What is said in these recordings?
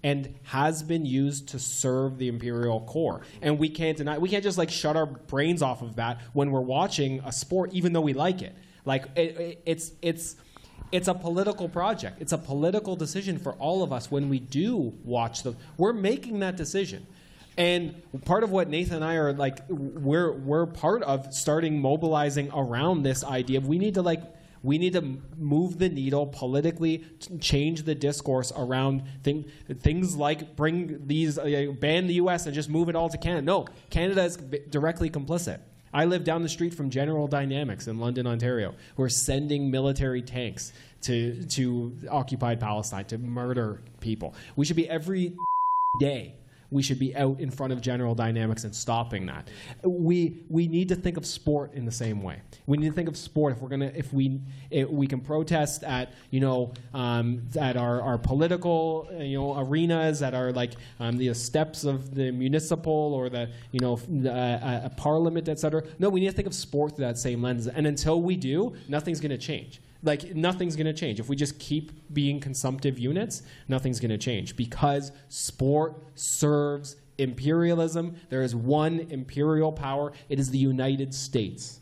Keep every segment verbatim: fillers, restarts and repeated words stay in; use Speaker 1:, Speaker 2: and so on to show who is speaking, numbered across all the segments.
Speaker 1: and has been used to serve the imperial core. And we can't deny, we can't just like shut our brains off of that when we're watching a sport, even though we like it. Like it, it, it's it's it's a political project. It's a political decision for all of us when we do watch them. We're making that decision. And part of what Nathan and I are like, we're we're part of starting mobilizing around this idea of we need to like. We need to move the needle politically, change the discourse around thing, things like bring these, uh, ban the U S and just move it all to Canada. No, Canada is directly complicit. I live down the street from General Dynamics in London, Ontario, who are sending military tanks to, to occupied Palestine to murder people. We should be every day. We should be out in front of General Dynamics and stopping that. We we need to think of sport in the same way. We need to think of sport if we're gonna if we if we can protest at you know um, at our, our political you know arenas, at our like um, the steps of the municipal or the you know uh, a parliament, et cetera. No, we need to think of sport through that same lens. And until we do, nothing's going to change. Like, nothing's going to change. If we just keep being consumptive units, nothing's going to change because sport serves imperialism. There is one imperial power. It is the United States.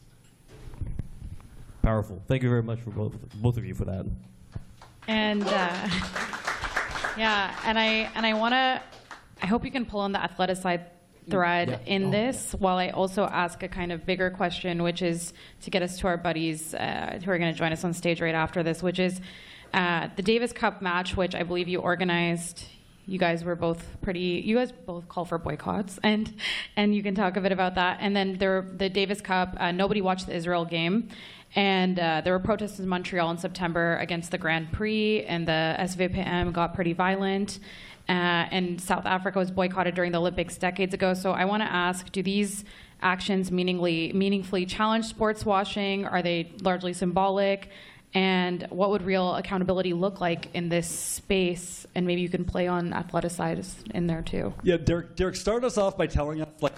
Speaker 2: Powerful. Thank you very much for both, both of you for that.
Speaker 3: And, uh, yeah, and I, and I want to, I hope you can pull on the athleticide thread yeah. in oh, this, yeah. while I also ask a kind of bigger question, which is to get us to our buddies uh, who are going to join us on stage right after this, which is uh, the Davis Cup match, which I believe you organized. You guys were both pretty, you guys both call for boycotts, and and you can talk a bit about that. And then there, the Davis Cup, uh, nobody watched the Israel game. And uh, there were protests in Montreal in September against the Grand Prix, and the S V P M got pretty violent. Uh, and South Africa was boycotted during the Olympics decades ago. So I want to ask, do these actions meaningfully, meaningfully challenge sports washing? Are they largely symbolic? And what would real accountability look like in this space? And maybe you can play on athleticide in there too.
Speaker 4: Yeah, Derek, Derek, start us off by telling us like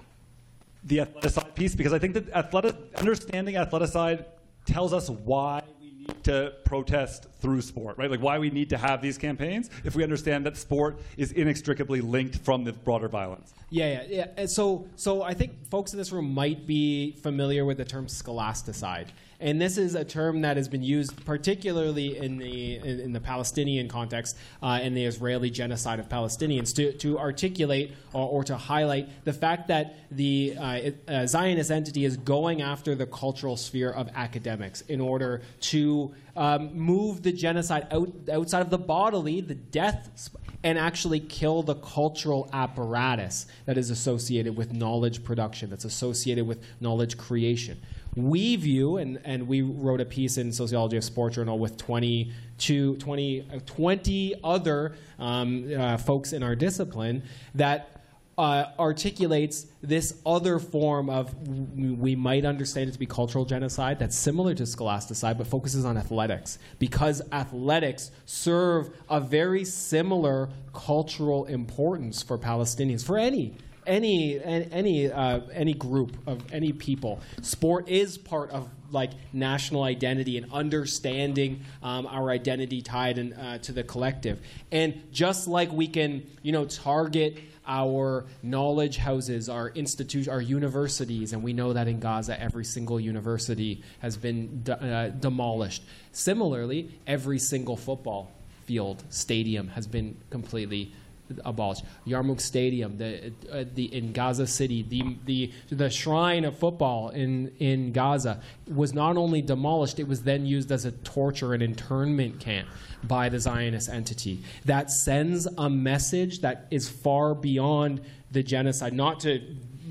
Speaker 4: the athleticide piece, because I think that athletic, understanding athleticide tells us why to protest through sport, right? Like why we need to have these campaigns if we understand that sport is inextricably linked from the broader violence.
Speaker 1: Yeah, yeah, yeah. And so, so I think folks in this room might be familiar with the term scholasticide. And this is a term that has been used particularly in the in, in the Palestinian context, uh, in the Israeli genocide of Palestinians, to, to articulate or, or to highlight the fact that the uh, uh, Zionist entity is going after the cultural sphere of academics in order to um, move the genocide out, outside of the bodily, the death, and actually kill the cultural apparatus that is associated with knowledge production, that's associated with knowledge creation. We view, and, and we wrote a piece in Sociology of Sport Journal with twenty-two, twenty, twenty other um, uh, folks in our discipline that uh, articulates this other form of, we might understand it to be cultural genocide that's similar to scholasticide, but focuses on athletics, because athletics serve a very similar cultural importance for Palestinians, for any Any any uh, any group of any people. Sport is part of like national identity and understanding um, our identity tied in, uh, to the collective. And just like we can, you know, target our knowledge houses, our institutions, our universities, and we know that in Gaza every single university has been de- uh, demolished. Similarly, every single football field, stadium has been completely abolished. Yarmouk Stadium, the, uh, the in Gaza City, the the the shrine of football in in Gaza was not only demolished; it was then used as a torture and internment camp by the Zionist entity. That sends a message that is far beyond the genocide. Not to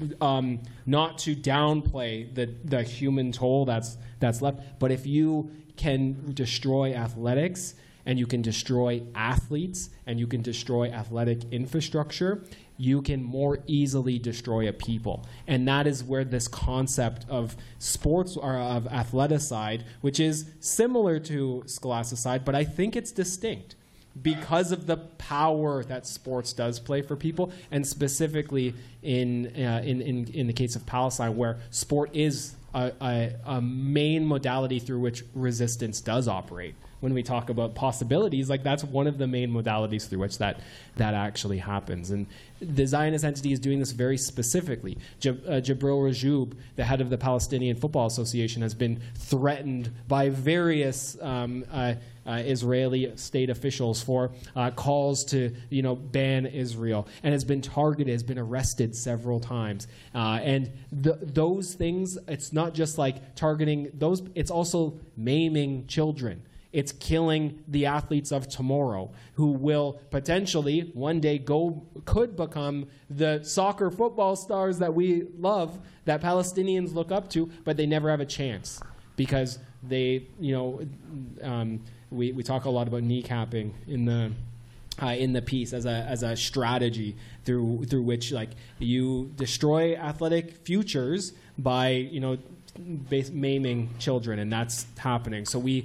Speaker 1: um, not to downplay the the human toll that's that's left, but if you can destroy athletics, and you can destroy athletes, and you can destroy athletic infrastructure, you can more easily destroy a people. And that is where this concept of sports, or of athleticide, which is similar to scholasticide, but I think it's distinct because of the power that sports does play for people, and specifically in, uh, in, in, in the case of Palestine, where sport is a, a, a main modality through which resistance does operate. when we talk about possibilities, like that's one of the main modalities through which that that actually happens. And the Zionist entity is doing this very specifically. Jab- uh, Jabril Rajoub, the head of the Palestinian Football Association, has been threatened by various um, uh, uh, Israeli state officials for uh, calls to, you know, ban Israel, and has been targeted, has been arrested several times. Uh, and th- those things, it's not just like targeting those, it's also maiming children. It's killing the athletes of tomorrow who will potentially one day go, could become the soccer football stars that we love, that Palestinians look up to, but they never have a chance because they, you know, um, we, we talk a lot about kneecapping in the Uh, in the piece as a as a strategy through through which like you destroy athletic futures by, you know, base, maiming children, and that's happening. So we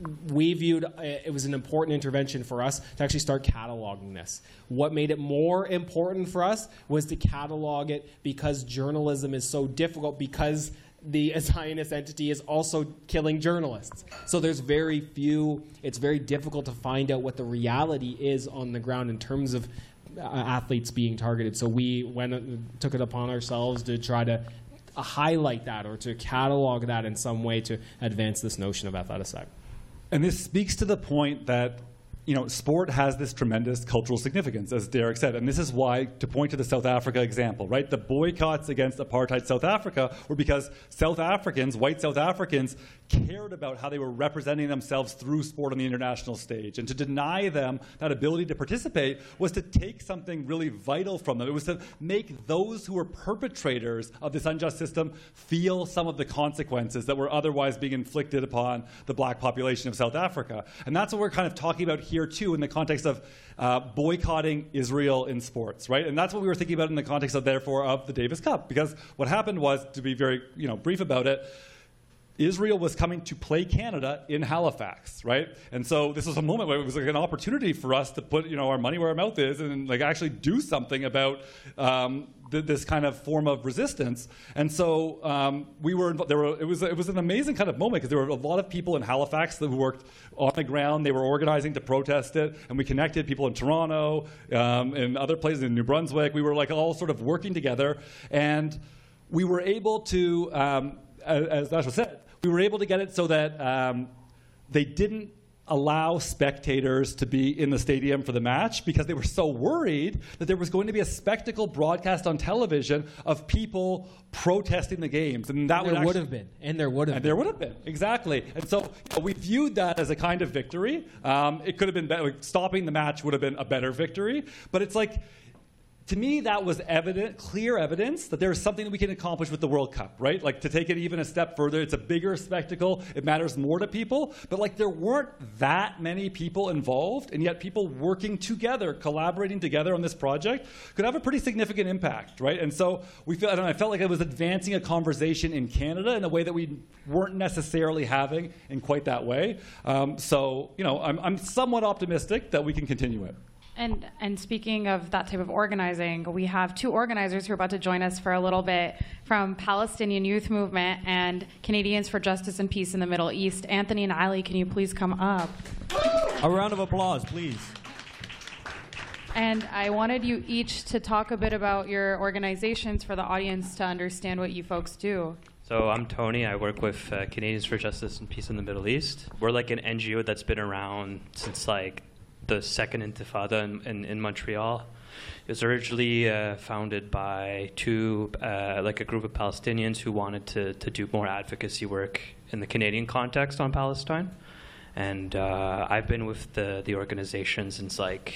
Speaker 1: we viewed uh, it was an important intervention for us to actually start cataloging this. What made it more important for us was to catalog it because journalism is so difficult, because the Zionist entity is also killing journalists. So there's very few, it's very difficult to find out what the reality is on the ground in terms of uh, athletes being targeted. So we went, uh, took it upon ourselves to try to uh, highlight that or to catalog that in some way to advance this notion of athleticide.
Speaker 4: And this speaks to the point that, you know, sport has this tremendous cultural significance, as Derek said. And this is why, to point to the South Africa example, right? The boycotts against apartheid South Africa were because South Africans, white South Africans, cared about how they were representing themselves through sport on the international stage. And to deny them that ability to participate was to take something really vital from them. It was to make those who were perpetrators of this unjust system feel some of the consequences that were otherwise being inflicted upon the black population of South Africa. And that's what we're kind of talking about here, too, in the context of uh, boycotting Israel in sports, right? And that's what we were thinking about in the context of, therefore, of the Davis Cup. Because what happened was, to be very, you know, brief about it, Israel was coming to play Canada in Halifax, right? And so this was a moment where it was like an opportunity for us to put, you know, our money where our mouth is and like actually do something about um, th- this kind of form of resistance. And so um, we were, there were, it was, it was an amazing kind of moment because there were a lot of people in Halifax that worked on the ground. They were organizing to protest it, and we connected people in Toronto um, and other places in New Brunswick. We were like all sort of working together, and we were able to, um, as, as Dasha said, we were able to get it so that um, they didn't allow spectators to be in the stadium for the match because they were so worried that there was going to be a spectacle broadcast on television of people protesting the games. And that
Speaker 1: there
Speaker 4: would,
Speaker 1: would
Speaker 4: actually,
Speaker 1: have been. And there would have
Speaker 4: and
Speaker 1: been.
Speaker 4: there would have been, exactly. And so you know, we viewed that as a kind of victory. Um, it could have been, better. Like, stopping the match would have been a better victory. But it's like, to me, that was evident, clear evidence that there is something that we can accomplish with the World Cup, right? Like, to take it even a step further, it's a bigger spectacle. It matters more to people. But, like, there weren't that many people involved, and yet people working together, collaborating together on this project could have a pretty significant impact, right? And so we feel, I don't know, I felt like it was advancing a conversation in Canada in a way that we weren't necessarily having in quite that way. Um, so, you know, I'm, I'm somewhat optimistic that we can continue it.
Speaker 3: And and speaking of that type of organizing, we have two organizers who are about to join us for a little bit from Palestinian Youth Movement and Canadians for Justice and Peace in the Middle East. Anthony and Ali, can you please come up?
Speaker 2: A round of applause, please.
Speaker 3: And I wanted you each to talk a bit about your organizations for the audience to understand what you folks do.
Speaker 5: So I'm Tony. I work with uh, Canadians for Justice and Peace in the Middle East. We're like an N G O that's been around since like the second Intifada in, in, in Montreal. It was originally uh, founded by two, uh, like a group of Palestinians who wanted to, to do more advocacy work in the Canadian context on Palestine. And uh, I've been with the, the organization since like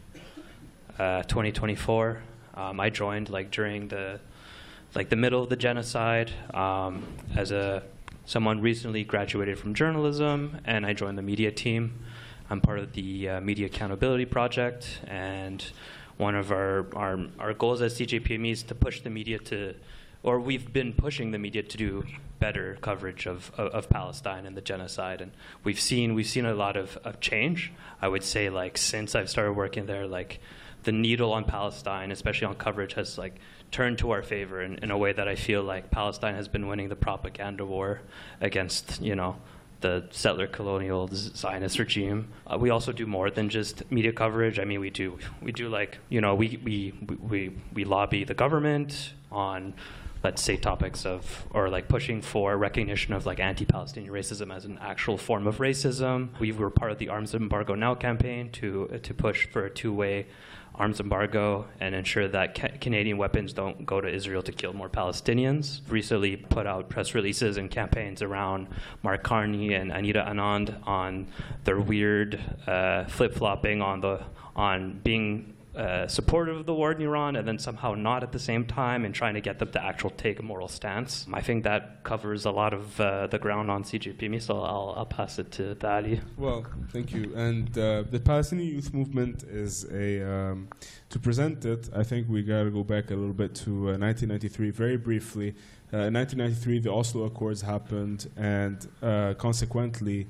Speaker 5: uh, twenty twenty-four. Um, I joined like during the like the middle of the genocide um, as a someone recently graduated from journalism, and I joined the media team. I'm part of the uh, Media Accountability Project, and one of our, our, our goals as C J P M E is to push the media to, or we've been pushing the media to do better coverage of, of, of Palestine and the genocide. And we've seen we've seen a lot of, of change. I would say like since I've started working there, like the needle on Palestine, especially on coverage, has like turned to our favor in, in a way that I feel like Palestine has been winning the propaganda war against, you know, the settler colonial Zionist regime. Uh, we also do more than just media coverage. I mean, we do we do like you know we we we we lobby the government on, let's say, topics of, or like pushing for recognition of like anti-Palestinian racism as an actual form of racism. We were part of the Arms Embargo Now campaign to uh, to push for a two-way arms embargo and ensure that ca- Canadian weapons don't go to Israel to kill more Palestinians. Recently put out press releases and campaigns around Mark Carney and Anita Anand on their weird uh, flip-flopping on the on being Uh, supportive of the war in Iran and then somehow not at the same time, and trying to get them to actually take a moral stance. I think that covers a lot of uh, the ground on C J P M E, so I'll, I'll pass it to Dali.
Speaker 6: Well, thank you. And uh, the Palestinian Youth Movement is a, um, to present it, I think we got to go back a little bit to uh, nineteen ninety-three, very briefly. Uh, in nineteen ninety-three, the Oslo Accords happened, and uh, consequently,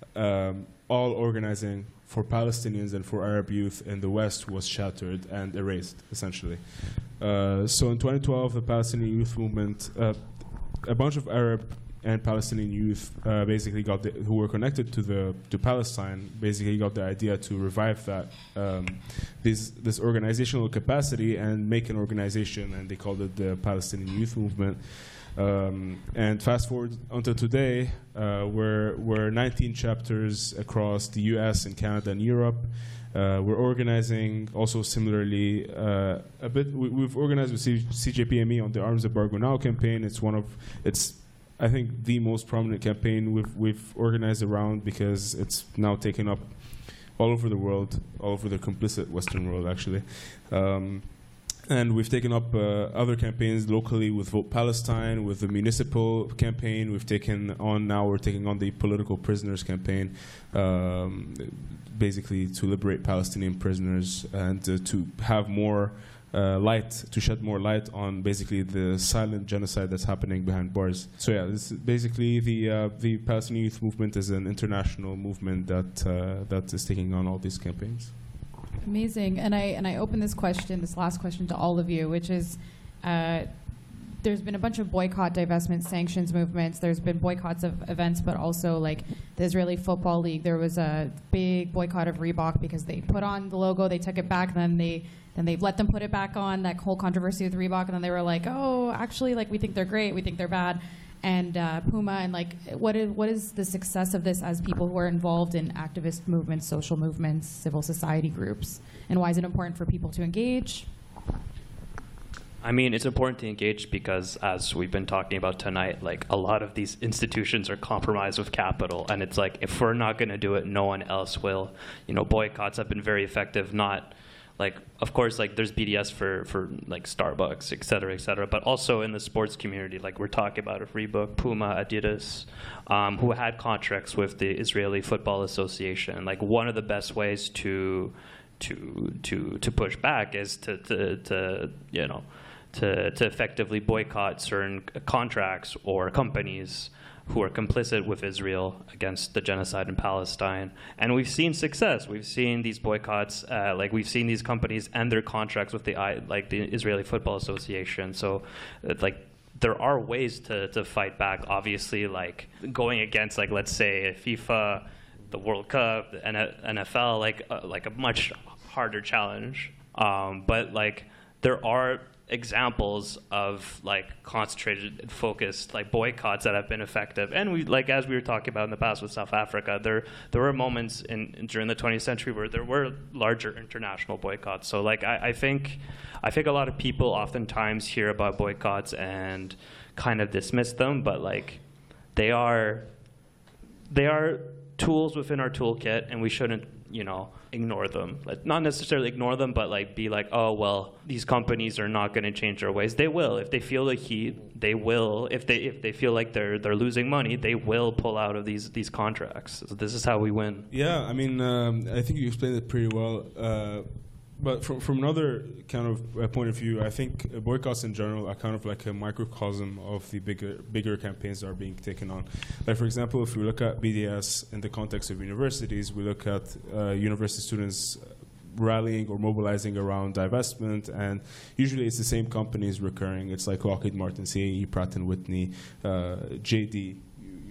Speaker 6: um, all organizing for Palestinians and for Arab youth in the West was shattered and erased, essentially. Uh, so in twenty twelve, the Palestinian Youth Movement, uh, a bunch of Arab and Palestinian youth uh, basically got the, who were connected to the to Palestine, basically got the idea to revive that um, this this organizational capacity and make an organization, and they called it the Palestinian Youth Movement. Um, and fast forward until today, uh, we're, we're nineteen chapters across the U S and Canada and Europe. Uh, we're organizing also similarly uh, a bit. We, we've organized with C- CJPME on the Arms Embargo Now campaign. It's one of, it's I think the most prominent campaign we've we've organized around, because it's now taken up all over the world, all over the complicit Western world actually. Um, And we've taken up uh, other campaigns locally with Vote Palestine, with the municipal campaign. We've taken on now, we're taking on the political prisoners campaign, um, basically to liberate Palestinian prisoners and uh, to have more uh, light, to shed more light on basically the silent genocide that's happening behind bars. So yeah, this is basically the uh, the Palestinian Youth Movement is an international movement that uh, that is taking on all these campaigns.
Speaker 7: Amazing. And I and I open this question, this last question, to all of you, which is, uh, there's been a bunch of boycott, divestment, sanctions movements. There's been boycotts of events, but also like the Israeli Football League. There was a big boycott of Reebok because they put on the logo, they took it back, and then they then they let them put it back on. That whole controversy with Reebok, and then they were like, oh, actually, like we think they're great, we think they're bad. And uh, Puma, and like, what is what is the success of this as people who are involved in activist movements, social movements, civil society groups, and why is it important for people to engage?
Speaker 5: I mean, it's important to engage because, as we've been talking about tonight, like a lot of these institutions are compromised with capital, and it's like if we're not going to do it, no one else will. You know, boycotts have been very effective, not. Like, of course, like there's B D S for, for like Starbucks, et cetera, et cetera, but also in the sports community, like we're talking about of Reebok, Puma, Adidas, um, who had contracts with the Israeli Football Association. Like one of the best ways to to to to push back is to to, to you know to to effectively boycott certain contracts or companies who are complicit with Israel against the genocide in Palestine. And we've seen success. We've seen these boycotts, uh, like we've seen these companies end their contracts with the like the Israeli Football Association. So uh, like there are ways to, to fight back, obviously, like going against, like let's say FIFA, the World Cup, the N F L, like uh, like a much harder challenge. Um, but like there are examples of like concentrated and focused like boycotts that have been effective, and we like as we were talking about in the past with South Africa, there there were moments in, in during the twentieth century where there were larger international boycotts. So like I, I think I think a lot of people oftentimes hear about boycotts and kind of dismiss them, but like they are they are tools within our toolkit, and we shouldn't, you know, ignore them. Like, not necessarily ignore them, but like be like, oh well, these companies are not going to change their ways. They will. If they feel the heat, they will. If they if they feel like they're they're losing money, they will pull out of these these contracts. So this is how we win.
Speaker 6: Yeah, I mean, um, I think you explained it pretty well. Uh, but from from another kind of uh, point of view, I think uh, boycotts in general are kind of like a microcosm of the bigger bigger campaigns that are being taken on. Like, for example, if we look at B D S in the context of universities, we look at uh, university students rallying or mobilizing around divestment, and usually it's the same companies recurring. It's like Lockheed Martin, C A E, Pratt and Whitney, uh, J D. You,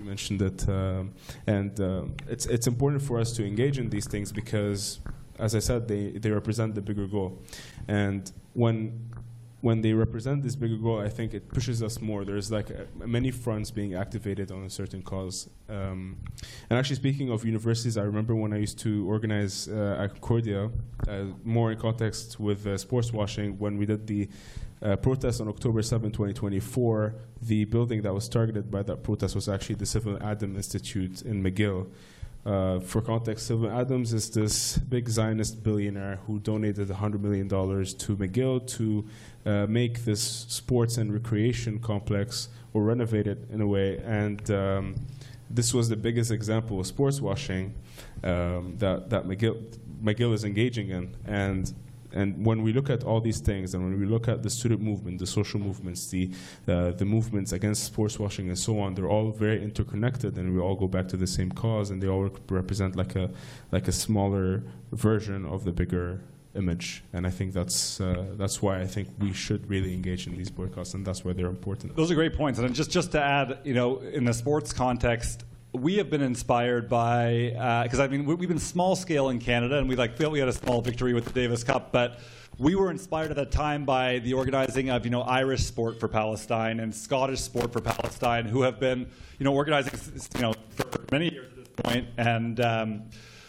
Speaker 6: you mentioned it, um, and uh, it's it's important for us to engage in these things because, as I said, they, they represent the bigger goal, and when when they represent this bigger goal, I think it pushes us more. There's like a, many fronts being activated on a certain cause. Um, and actually, speaking of universities, I remember when I used to organize uh, at Concordia, uh, more in context with uh, sports washing, when we did the uh, protest on October seventh, twenty twenty-four, the building that was targeted by that protest was actually the Sylvan Adams Institute in McGill. Uh, for context, Sylvan Adams is this big Zionist billionaire who donated one hundred million dollars to McGill to uh, make this sports and recreation complex, or renovate it in a way. And um, this was the biggest example of sports washing um, that, that McGill, McGill is engaging in. And And when we look at all these things, and when we look at the student movement, the social movements, the uh, the movements against sports washing and so on, they're all very interconnected, and we all go back to the same cause, and they all represent like a like a smaller version of the bigger image. And I think that's uh, that's why I think we should really engage in these boycotts, and that's why they're important.
Speaker 4: Those are great points. And just just to add, you know, in the sports context, we have been inspired by, because uh, I mean, we, we've been small scale in Canada, and we like felt we had a small victory with the Davis Cup, but we were inspired at that time by the organizing of, you know, Irish Sport for Palestine and Scottish Sport for Palestine, who have been, you know, organizing, you know, for many years at this point, and um,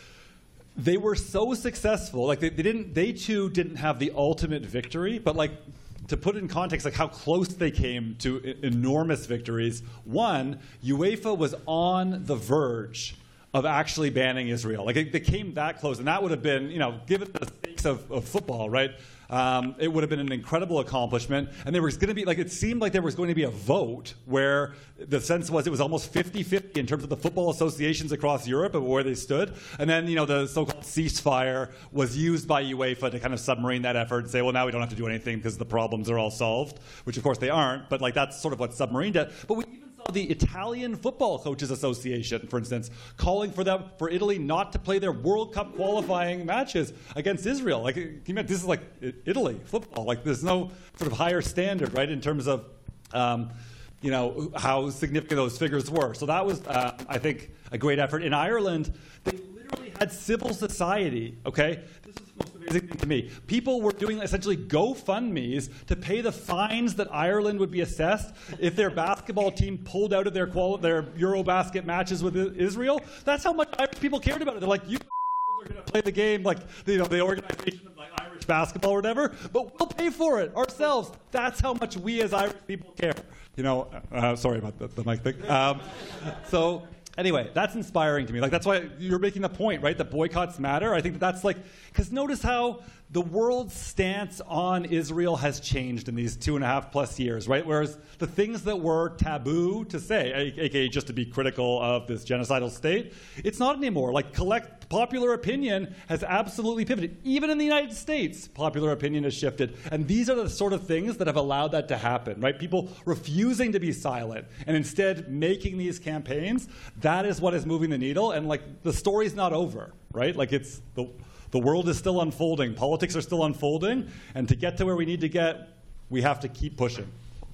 Speaker 4: they were so successful. Like they, they didn't, they too didn't have the ultimate victory, but like, to put it in context, like how close they came to I- enormous victories. One, UEFA was on the verge of actually banning Israel. Like it, they came that close, and that would have been, you know, given the stakes of, of football, right? Um, it would have been an incredible accomplishment. And there was going to be, like, it seemed like there was going to be a vote where the sense was it was almost fifty-fifty in terms of the football associations across Europe and where they stood. And then, you know, the so-called ceasefire was used by UEFA to kind of submarine that effort and say, well, now we don't have to do anything because the problems are all solved, which of course they aren't. But like that's sort of what submarined it. But we even saw the Italian Football Coaches Association, for instance, calling for them for Italy not to play their World Cup qualifying matches against Israel. Like, this is like Italy football. Like, there's no sort of higher standard, right, in terms of, um, you know, how significant those figures were. So that was, uh, I think, a great effort. In Ireland, they literally had civil society. Okay, this is the most amazing thing to me. People were doing essentially GoFundMes to pay the fines that Ireland would be assessed if their basketball team pulled out of their quali- their Eurobasket matches with Israel. That's how much Irish people cared about it. They're like, you are going to play the game, like, you know, the organization of like Irish basketball or whatever, but we'll pay for it ourselves. That's how much we as Irish people care. You know, uh, sorry about the, the mic thing. Um, so. Anyway, that's inspiring to me. Like, that's why you're making the point, right? That boycotts matter. I think that that's like, because notice how the world's stance on Israel has changed in these two and a half plus years, right? Whereas the things that were taboo to say, aka just to be critical of this genocidal state, it's not anymore. Like, collect popular opinion has absolutely pivoted. Even in the United States, popular opinion has shifted. And these are the sort of things that have allowed that to happen, right? People refusing to be silent and instead making these campaigns. That is what is moving the needle. And like, the story's not over, right? Like, it's the The world is still unfolding. Politics are still unfolding. And to get to where we need to get, we have to keep pushing.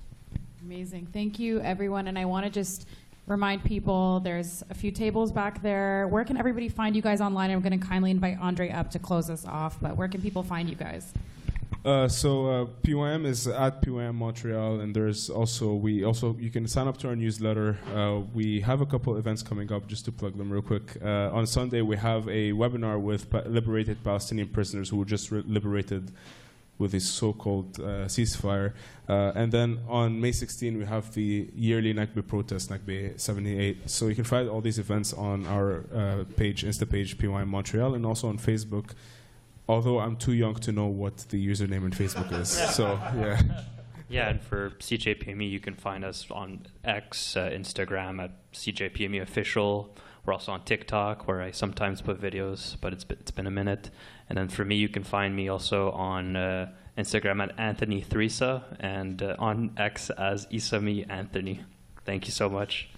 Speaker 7: Amazing. Thank you, everyone. And I want to just remind people there's a few tables back there. Where can everybody find you guys online? I'm going to kindly invite Andre up to close us off. But where can people find you guys?
Speaker 6: Uh, so uh, P Y M is at P Y M Montreal, and there's also we also you can sign up to our newsletter. Uh, we have a couple events coming up, just to plug them real quick. Uh, on Sunday we have a webinar with pa- liberated Palestinian prisoners who were just re- liberated with this so-called uh, ceasefire. Uh, and then on May sixteenth we have the yearly Nakba protest, Nakba seventy-eight. So you can find all these events on our uh, page, Insta page, P Y M Montreal, and also on Facebook. Although I'm too young to know what the username on Facebook is. So, yeah.
Speaker 5: Yeah, and for C J P M E, you can find us on X, uh, Instagram at C J P M E Official. We're also on TikTok, where I sometimes put videos, but it's been, it's been a minute. And then for me, you can find me also on uh, Instagram at Anthony Theresa, and uh, on X as Isami Anthony. Thank you so much.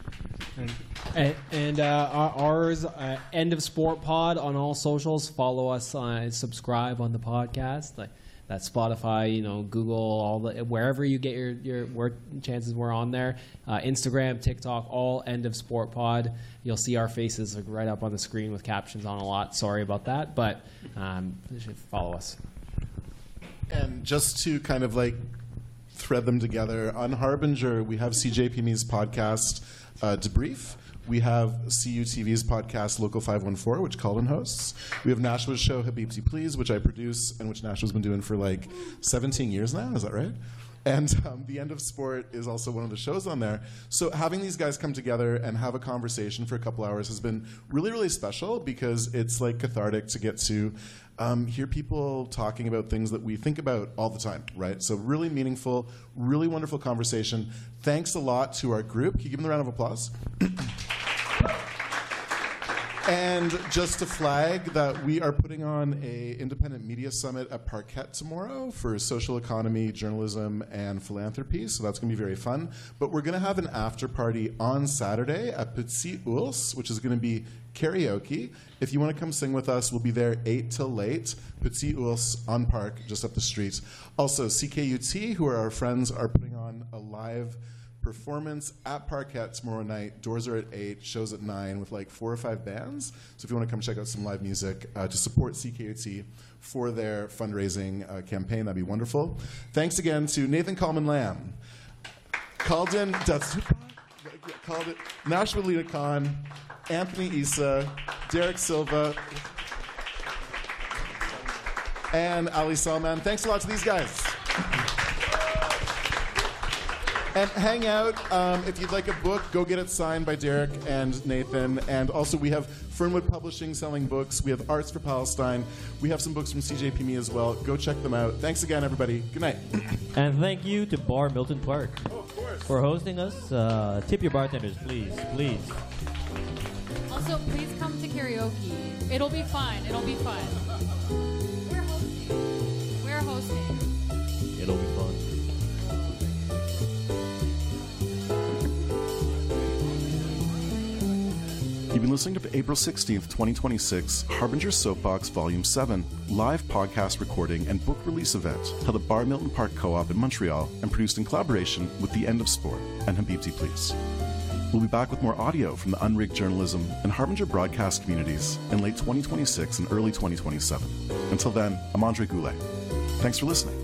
Speaker 1: And, and uh, our- ours, uh, End of Sport Pod on all socials. Follow us, uh, subscribe on the podcast. Like, that Spotify, you know, Google, all the wherever you get your your where chances we're on there. Uh, Instagram, TikTok, all End of Sport Pod. You'll see our faces like, right up on the screen with captions on a lot. Sorry about that, but um, you should follow us.
Speaker 8: And just to kind of like thread them together, on Harbinger, we have C J P M E's podcast, uh, Debrief. We have C U T V's podcast, Local five one four, which Colin hosts. We have Nashua's show, Habibti Please, which I produce and which Nashua's been doing for like seventeen years now. Is that right? And um, The End of Sport is also one of the shows on there. So having these guys come together and have a conversation for a couple hours has been really, really special because it's like cathartic to get to um, hear people talking about things that we think about all the time, right? So really meaningful, really wonderful conversation. Thanks a lot to our group. Can you give them a round of applause? And just to flag that we are putting on a independent media summit at Parquet tomorrow for social economy, journalism, and philanthropy. So that's going to be very fun. But we're going to have an after party on Saturday at Petit Ours, which is going to be karaoke. If you want to come sing with us, we'll be there eight till late. Petit Ours on Park, just up the street. Also, C K U T, who are our friends, are putting on a live performance at Parquet tomorrow night. Doors are at eight, shows at nine with like four or five bands. So if you want to come check out some live music uh, to support C K U T for their fundraising uh, campaign, that'd be wonderful. Thanks again to Nathan Coleman Lamb, Calden Datsupa, Calden Nashua Lita Khan, Anthony Issa, Derek Silva, and Ali Salman. Thanks a lot to these guys. And hang out. Um, if you'd like a book, go get it signed by Derek and Nathan. And also we have Fernwood Publishing selling books. We have Arts for Palestine. We have some books from C J P M E as well. Go check them out. Thanks again, everybody. Good night.
Speaker 2: And thank you to Bar Milton Park
Speaker 8: Oh, of course.
Speaker 2: for hosting us. Uh, tip your bartenders, please, please.
Speaker 7: Also, please come to karaoke. It'll be fun. It'll be fun. We're hosting. We're hosting.
Speaker 2: It'll be fun.
Speaker 8: You've been listening to April sixteenth, twenty twenty-six, Harbinger Soapbox Volume seven, live podcast recording and book release event held at Bar Milton Park Co-op in Montreal and produced in collaboration with The End of Sport and Habibti Please. We'll be back with more audio from the Unrigged Journalism and Harbinger broadcast communities in late twenty twenty-six and early twenty twenty-seven. Until then, I'm Andre Goulet. Thanks for listening.